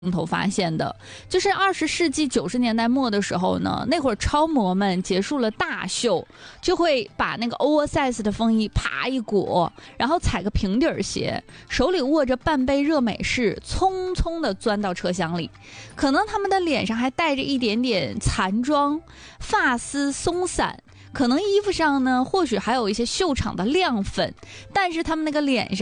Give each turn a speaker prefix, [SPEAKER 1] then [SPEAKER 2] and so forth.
[SPEAKER 1] 头发现的，就是20世纪90年代末的时候呢，那会儿超模们结束了大秀，就会把那个 oversize 的风衣啪一裹，然后踩个平底鞋，手里握着半杯热美式，匆匆地钻到车厢里。可能他们的脸上还带着一点点残妆，发丝松散，可能衣服上呢或许还有一些秀场的亮粉，但是他们那个脸上